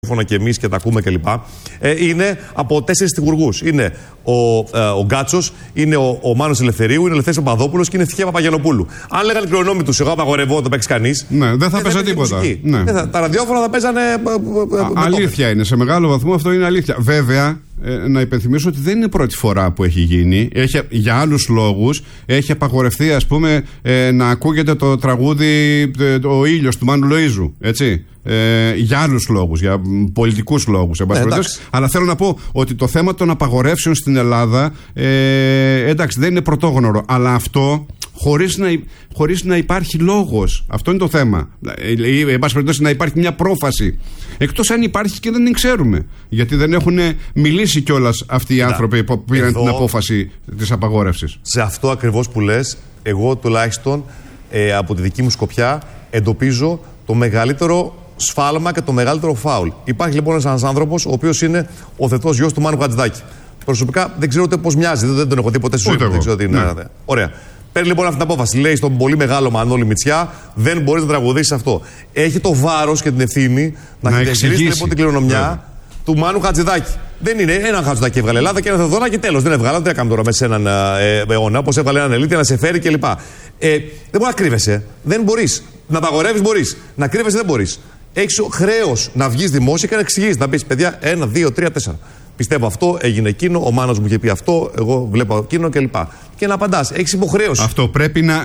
και εμείς και τα ακούμε κλπ. Είναι από 4 τυχουργούς. Είναι ο Γκάτσος, είναι ο Μάνος Ελευθερίου, είναι ο Ελευθέρης Παπαδόπουλος και είναι η Ευτυχία Παπαγιαννοπούλου. Αν λέγανε κληρονόμοι τους, εγώ απαγορεύω να το παίξει κανείς. Ναι, δεν θα παίζει τίποτα. Ναι. Τα ραδιόφωνα θα παίζανε. Αλήθεια είναι. Σε μεγάλο βαθμό αυτό είναι αλήθεια. Βέβαια, να υπενθυμίσω ότι δεν είναι πρώτη φορά που έχει γίνει. Για άλλους λόγους έχει απαγορευτεί, ας πούμε, να ακούγεται το τραγούδι «Ο ήλιος» του Μάνου Λοΐζου. Έτσι. Για άλλους λόγους, για πολιτικούς λόγους. Αλλά θέλω να πω ότι το θέμα των απαγορεύσεων στην Ελλάδα εντάξει, δεν είναι πρωτόγνωρο. Αλλά αυτό χωρίς να υπάρχει λόγος. Αυτό είναι το θέμα. Εν πάση περιπτώσει, να υπάρχει μια πρόφαση. Εκτός αν υπάρχει και δεν την ξέρουμε. Γιατί δεν έχουν μιλήσει κιόλας αυτοί οι άνθρωποι που πήραν την απόφαση της απαγόρευσης. Σε αυτό ακριβώς που λες, εγώ τουλάχιστον από τη δική μου σκοπιά εντοπίζω το μεγαλύτερο σφάλμα και το μεγαλύτερο φάουλ. Υπάρχει λοιπόν ένας άνθρωπος, ο οποίος είναι ο θετός γιος του Μάνου Χατζηδάκη. Προσωπικά δεν ξέρω ούτε πώς μοιάζει, δεν τον έχω δει ποτέ στη ζωή μου. Δεν ξέρω τι είναι. Ναι. Ωραία. Παίρνει λοιπόν αυτή την απόφαση. Λέει στον πολύ μεγάλο Μανώλη Μητσιά, δεν μπορείς να τραγουδήσεις αυτό. Έχει το βάρος και την ευθύνη να διαχειρίζεται λοιπόν την κληρονομιά του Μάνου Χατζηδάκη. Δεν είναι έναν Χατζηδάκη έβγαλε Ελλάδα και ένα Θεδόνα και τέλος. Δεν έβγαλε. Τι έκαμε τώρα μέσα σε έναν αιώνα, όπως έβγαλε έναν Ελίτη να σε φέρει κλπ. Δεν μπορεί να κρύβεσαι. Δεν μπορείς. Να απαγορεύεις μπορείς. Να κρύβεσαι δεν μπορείς. Έχεις χρέος να βγεις δημόσια και να εξηγείς. Να πεις παιδιά 1, 2, 3, 4. Πιστεύω αυτό, έγινε εκείνο, ο Μάνος μου είχε πει αυτό, εγώ βλέπω εκείνο κλπ. Και να απαντάς. Έχεις υποχρέωση. Αυτό πρέπει να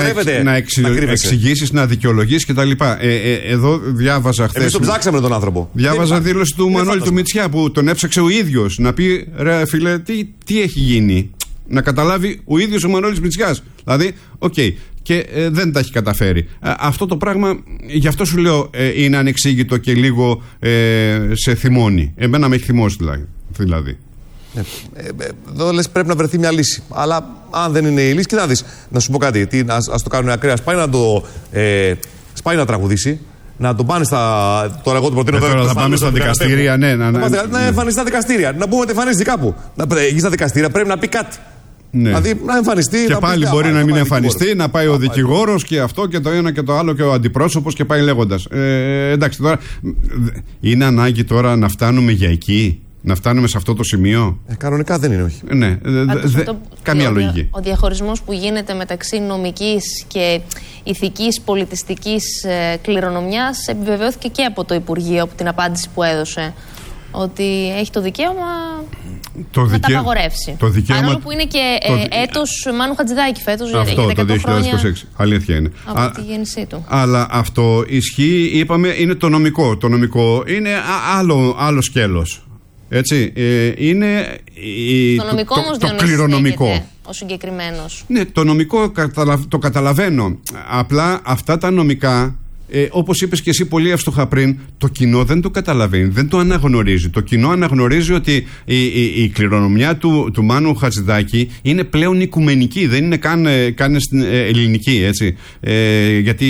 εξηγήσεις, να δικαιολογήσεις κτλ. Εδώ διάβαζα χθες. Εμείς τον ψάξαμε τον άνθρωπο. Διάβαζα δήλωση του Μανώλη του Μητσιά που τον έψαξε ο ίδιος να πει ρε φίλε, τι έχει γίνει. Να καταλάβει ο ίδιος ο Μανώλης Μητσιάς. Δηλαδή, και δεν τα έχει καταφέρει. Αυτό το πράγμα, γι' αυτό σου λέω, είναι ανεξήγητο και λίγο σε θυμώνει. Εμένα με έχει θυμώσει δηλαδή. Εδώ λες πρέπει να βρεθεί μια λύση. Αλλά αν δεν είναι η λύση, κοίτα να δεις. Να σου πω κάτι. Ας το κάνουν ακραία. Σπάει να τραγουδήσει. Να τον πάνε στα. Τώρα εγώ του προτείνω τώρα θα πάμε στα δικαστήρια. Ναι. Να εμφανιστεί στα δικαστήρια. Να πούμε ότι εμφανίζεται κάπου. Εκεί στα δικαστήρια πρέπει να πει κάτι. Ναι. Δηλαδή να εμφανιστεί. Και πάλι μπορεί να μην εμφανιστεί, να πάει ο δικηγόρος και αυτό και το ένα και το άλλο και ο αντιπρόσωπος και πάει λέγοντας. Εντάξει, τώρα είναι ανάγκη τώρα να φτάνουμε για εκεί, να φτάνουμε σε αυτό το σημείο. Κανονικά δεν είναι, όχι. Ναι, καμία λογική. Ο διαχωρισμός που γίνεται μεταξύ νομικής και ηθικής πολιτιστικής κληρονομιάς επιβεβαιώθηκε και από το Υπουργείο, από την απάντηση που έδωσε. Ότι έχει το δικαίωμα να τα απαγορεύσει. Παρόλο που είναι και έτος Μάνου Χατζηδάκη φέτος. Αυτό το 2026. Αλήθεια είναι. Από τη γέννησή του. Αλλά αυτό ισχύει, είπαμε, είναι το νομικό. Το νομικό είναι άλλο σκέλος. Έτσι. Είναι το νομικό όμως το κληρονομικό. Ο συγκεκριμένος. Ναι, το νομικό το καταλαβαίνω. Απλά αυτά τα νομικά. Όπως είπες και εσύ πολύ εύστοχα πριν, το κοινό δεν το καταλαβαίνει, δεν το αναγνωρίζει. Το κοινό αναγνωρίζει ότι η κληρονομιά του Μάνου Χατζηδάκη είναι πλέον οικουμενική, δεν είναι καν στην ελληνική, έτσι. Γιατί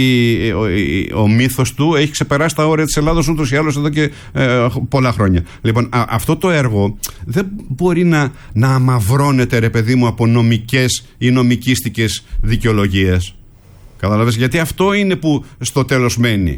ο μύθος του έχει ξεπεράσει τα όρια της Ελλάδος ούτως ή άλλως εδώ και πολλά χρόνια. Λοιπόν, αυτό το έργο δεν μπορεί να αμαυρώνεται, ρε παιδί μου, από νομικές ή νομικίστικες δικαιολογίες. Καταλαβαίνεις, γιατί αυτό είναι που στο τέλος μένει.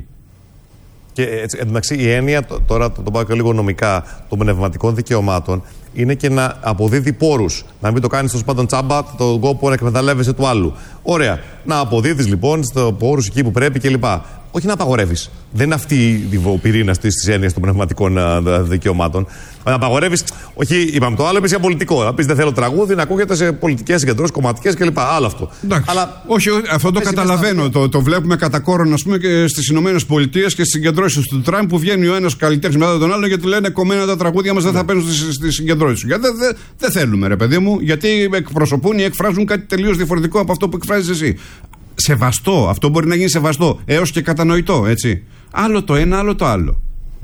Και εντάξει, η έννοια, τώρα το πάω και λίγο νομικά, των πνευματικών δικαιωμάτων είναι και να αποδίδει πόρους. Να μην το κάνεις τόσο πάντων τσάμπα, τον κόπο να εκμεταλλεύεσαι του άλλου. Ωραία. Να αποδίδεις λοιπόν πόρους εκεί που πρέπει κλπ. Όχι να απαγορεύεις. Δεν είναι αυτή ο πυρήνας της έννοιας των πνευματικών δικαιωμάτων. Να απαγορεύεις, όχι, είπαμε το άλλο, είπες για πολιτικό. Να πεις δεν θέλω τραγούδι, να ακούγεται σε πολιτικές συγκεντρώσεις, κομματικές κλπ. Άλλο αυτό. Αλλά, όχι, αυτό το καταλαβαίνω. Το βλέπουμε κατά κόρον, ας πούμε, και στις Ηνωμένες Πολιτείες και στις συγκεντρώσεις του Τραμπ που βγαίνει ο ένας καλλιτέχνης μετά τον άλλο γιατί λένε κομμένα τα τραγούδια μας δεν θα παίζουν στις συγκεντρώσεις του. Γιατί δεν θέλουμε, ρε παιδί μου, γιατί εκπροσωπούν ή εκφράζουν κάτι τελείως διαφορετικό από αυτό που εκφράζεις εσύ. Σεβαστό, αυτό μπορεί να γίνει σεβαστό έως και κατανοητό, έτσι. Άλλο το ένα, άλλο το άλλο.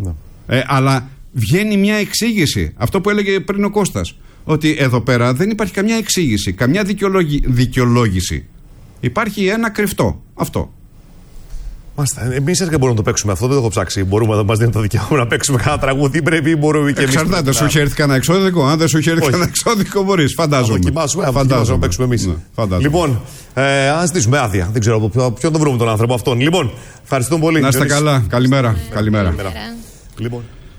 Αλλά βγαίνει μια εξήγηση. Αυτό που έλεγε πριν ο Κώστας. Ότι εδώ πέρα δεν υπάρχει καμιά εξήγηση, καμιά δικαιολόγηση. Υπάρχει ένα κρυφτό. Αυτό. Μάλιστα. Εμείς δεν μπορούμε να το παίξουμε αυτό, δεν το έχω ψάξει. Μπορούμε να μας δίνει το δικαίωμα να παίξουμε κανένα τραγούδι, πρέπει ή μπορούμε και εμείς. Εξαρτάται, σου έχει έρθει κανένα εξώδικο. Αν δεν σου έχει έρθει κανένα εξώδικο, μπορείς. Φαντάζομαι. Φαντάζομαι να παίξουμε εμείς. Ναι, λοιπόν, ας ζητήσουμε άδεια. Δεν ξέρω ποιον τον βρούμε τον άνθρωπο αυτόν. Λοιπόν, ευχαριστούμε πολύ. Να είστε καλά. Καλημέρα. Λοιπόν.